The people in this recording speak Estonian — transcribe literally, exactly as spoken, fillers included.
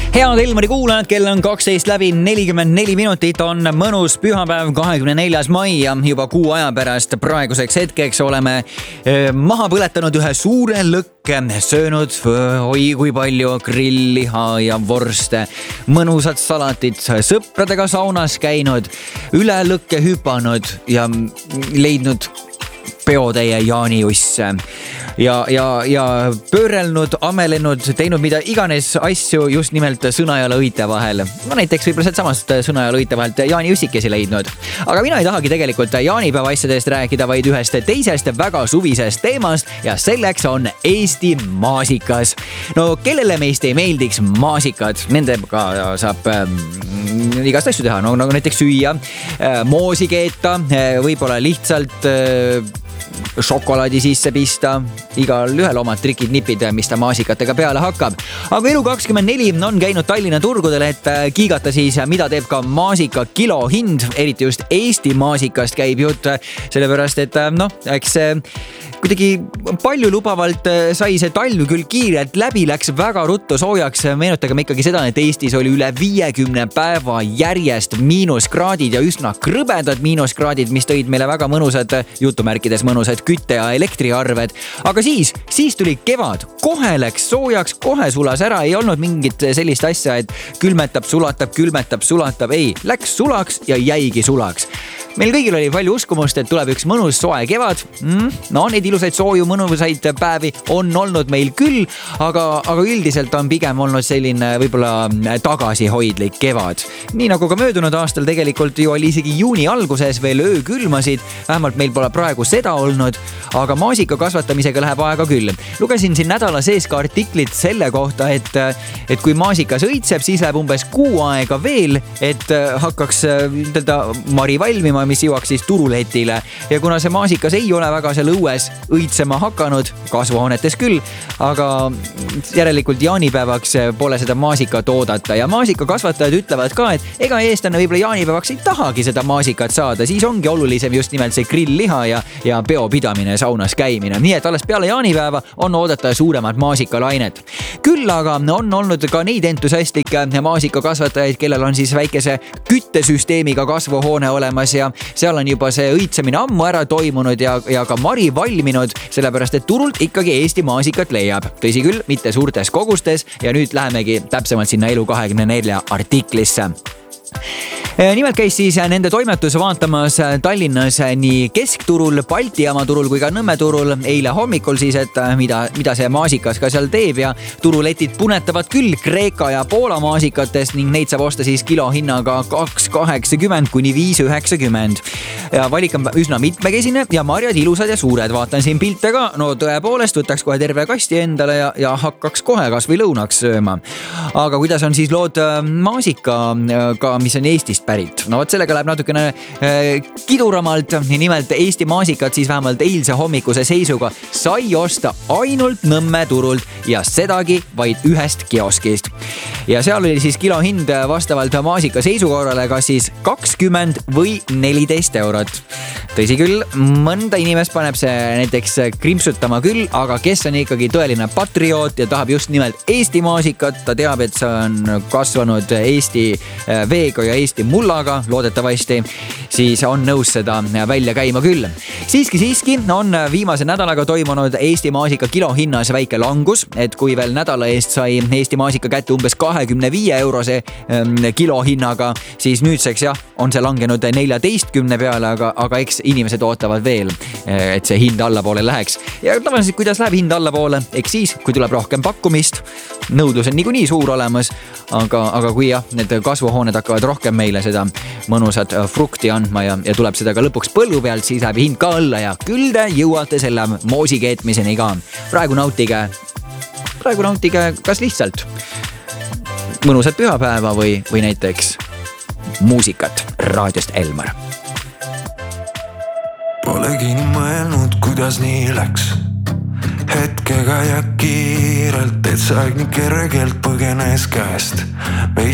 Head Elmari kuulajad, kell on kaksteist läbi nelikümmend neli minutit, on mõnus pühapäev, kahekümne neljas mai ja juba kuu aja pärast praeguseks hetkeks oleme maha põletanud ühe suure lõkke, söönud oi kui palju grillliha ja vorste, mõnusat salatit, sõpradega saunas käinud, üle lõkke hüpanud ja leidnud peotäie jaaniusse ja, ja, ja pöörelnud, amelenud, teinud mida iganes asju just nimelt sõna ja lõite vahel. No näiteks võib-olla sealt samast sõna ja lõite vahelt jaaniussikesi leidnud. Aga mina ei tahagi tegelikult jaanipäeva asjadest rääkida, vaid ühest teisest väga suvisest teemast ja selleks on Eesti maasikas. No kellele meist ei meeldiks maasikad? Nendega saab äh, igast asju teha, no, nagu näiteks süüa, äh, moosi keeta, äh, võib-olla lihtsalt äh, šokolaadi sisse pista, igal ühel omad trikid, nipid, mis ta maasikatega peale hakkab. Aga Elu kakskümmend neli on käinud Tallinna turgudel, et kiigata siis, mida teeb ka maasika kilo hind, eriti just Eesti maasikast käib jutt, sellepärast et noh, eks kuidagi palju lubavalt sai see talv küll kiirelt läbi, läks väga ruttu soojaks. Meenutagem ikkagi seda, et Eestis oli üle viiekümne päeva järjest miinuskraadid ja üsna krõbedad miinuskraadid, mis tõid meile väga mõnusad, jutumärkides mõnusad kütte- ja elektriarved. Aga siis, siis tuli kevad, kohe läks soojaks, kohe sulas ära, ei olnud mingit sellist asja, et külmetab, sulatab, külmetab, sulatab, ei, läks sulaks ja jäigi sulaks. Meil kõigil oli palju uskumust, et tuleb üks mõnus soe kevad. Mm, no neid ilusaid sooju mõnusaid päevi on olnud meil küll, aga, aga üldiselt on pigem olnud selline võib-olla tagasihoidlik kevad. Nii nagu ka möödunud aastal tegelikult ju oli isegi juuni alguses veel öökülmasid, vähemalt meil pole praegu seda olnud, aga maasika kasvatamisega läheb aega küll. Lugesin siin nädala sees ka artiklit selle kohta, et, et kui maasikas õitseb, siis läheb umbes kuu aega veel, et hakkaks ütelda mari valmima, mis jõuaks siis turuletile. Ja kuna see maasikas ei ole väga seal õues õitsema hakanud, kasvuhoonetes küll, aga järelikult jaanipäevaks pole seda maasikat oodata. Ja maasika kasvatajad ütlevad ka, et ega eestlane võib-olla jaanipäevaks ei tahagi seda maasikat saada, siis ongi olulisem just nimelt see grillliha ja, ja peopidamine, saunas käimine. Nii et alles peale jaanipäeva on oodata suuremat maasikalainet. Küll aga on olnud ka neid entusiastlikke maasikakasvatajaid, kellel on siis väikese küttesüsteemiga kasvuhoone olemas ja seal on juba see õitsemine ammu ära toimunud ja, ja ka mari valminud, sellepärast et turult ikkagi Eesti maasikat leiab. Tõsi küll, mitte suurtes kogustes ja nüüd lähemegi täpsemalt sinna Elu kahekümne nelja artiklisse. Nimelt käis siis nende toimetus vaatamas Tallinnas nii keskturul, Balti jaama turul kui ka Nõmme turul eile hommikul siis, et mida, mida see maasikas ka seal teeb ja turuletid punetavad küll Kreeka ja Poola maasikatest ning neid saab osta siis kilo hinnaga kaks kaheksakümmend kuni viis üheksakümmend. Ja valik on üsna mitmekesine ja marjad ilusad ja suured. Vaatan siin pilte ka, no tõepoolest võtaks kohe terve kasti endale ja, ja hakkaks kohe kas või lõunaks sööma. Aga kuidas on siis lood maasikaga, mis on Eestist pärit? No võt sellega läheb natukene äh, kiduramalt. Nimelt Eesti maasikat siis vähemalt eilse hommikuse seisuga sai osta ainult Nõmme turult ja sedagi vaid ühest kioskist. Ja seal oli siis kilo hind vastavalt maasika seisukorrale kas siis kakskümmend või neliteist eurot. Tõsi küll, mõnda inimest paneb see näiteks krimpsutama küll, aga kes on ikkagi tõeline patrioot ja tahab just nimelt Eesti maasikat, ta teab, et see on kasvanud Eesti veega ja Eesti mullaga, loodetavasti, siis on nõus seda välja käima küll. Siiski, siiski on viimase nädalaga toimunud Eesti maasika kilo hinnas väike langus, et kui veel nädala eest sai Eesti maasika kätte umbes kahekümne viie eurose kilo hinnaga, siis nüüdseks jah, on see langenud neljateistkümne peale, aga, aga eks inimesed ootavad veel, et see hind allapoole läheks. Ja tavaliselt, kuidas läheb hind allapoole, eks siis, kui tuleb rohkem pakkumist, nõudlus on niikuinii suur olemas, aga, aga kui jah, need kasvuhooned hakkavad rohkem meile seda mõnusat frukti andma ja, ja tuleb seda ka lõpuks põllu pealt, siis läheb hind ka alla ja küll te jõuate selle moosi keetmiseni ka. Praegu nautige, praegu nautige kas lihtsalt mõnusat pühapäeva või, või näiteks muusikat raadiost Elmar. Polegi nii mõelnud, kuidas nii läks. Hetkega ja kiirelt, et see aeg nii kergelt põgenes käest.